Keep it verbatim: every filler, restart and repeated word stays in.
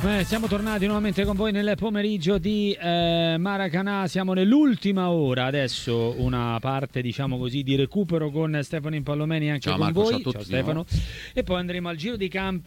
Eh, siamo tornati nuovamente con voi nel pomeriggio di eh, Maracanã, siamo nell'ultima ora, adesso una parte diciamo così di recupero con Stefano Impallomeni anche ciao con Marco, voi, ciao a tutti, ciao Stefano, e poi andremo al giro di campi.